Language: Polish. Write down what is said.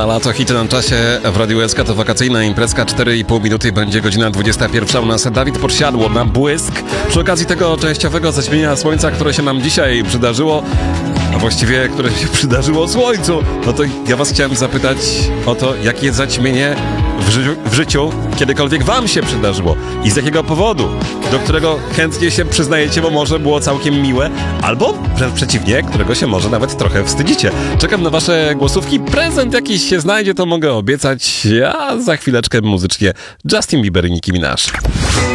Lato hity na czasie w Radiu SK to wakacyjna imprezka, 4,5 minuty, będzie godzina 21. U nas Dawid Podsiadło na błysk. Przy okazji tego częściowego zaćmienia słońca, które się nam dzisiaj przydarzyło, a właściwie które się przydarzyło słońcu, no to ja was chciałem zapytać o to, jakie zaćmienie w życiu kiedykolwiek wam się przydarzyło i z jakiego powodu, do którego chętnie się przyznajecie, bo może było całkiem miłe, albo wręcz przeciwnie, którego się może nawet trochę wstydzicie. Czekam na wasze głosówki, prezent jakiś się znajdzie, to mogę obiecać, a za chwileczkę muzycznie Justin Bieber i Nicki Minaj.